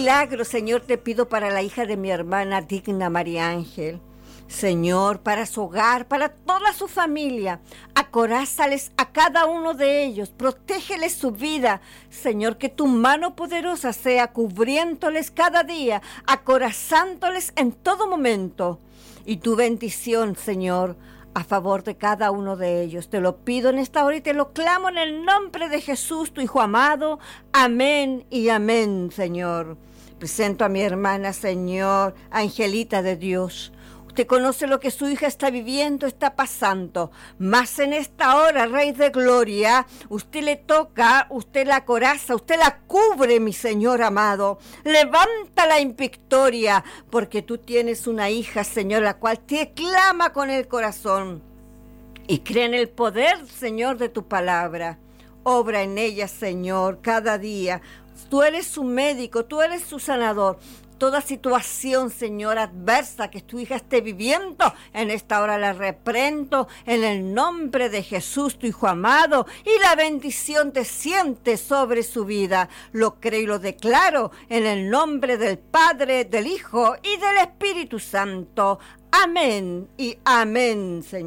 milagro, Señor, te pido para la hija de mi hermana Digna María Ángel. Señor, para su hogar, para toda su familia, acorázales a cada uno de ellos, protégeles su vida. Señor, que tu mano poderosa sea cubriéndoles cada día, acorazándoles en todo momento. Y tu bendición, Señor, a favor de cada uno de ellos. Te lo pido en esta hora y te lo clamo en el nombre de Jesús, tu Hijo amado. Amén y amén, Señor. Presento a mi hermana, Señor, Angelita de Dios. Usted conoce lo que su hija está viviendo, está pasando. Más en esta hora, Rey de Gloria, usted le toca, usted la acoraza, usted la cubre, mi Señor amado. Levántala en victoria, porque tú tienes una hija, Señor, la cual te clama con el corazón. Y cree en el poder, Señor, de tu palabra. Obra en ella, Señor, cada día. Tú eres su médico, tú eres su sanador. Toda situación, Señor, adversa que tu hija esté viviendo, en esta hora la reprendo en el nombre de Jesús, tu Hijo amado, y la bendición desciende sobre su vida. Lo creo y lo declaro en el nombre del Padre, del Hijo y del Espíritu Santo. Amén y amén, Señor.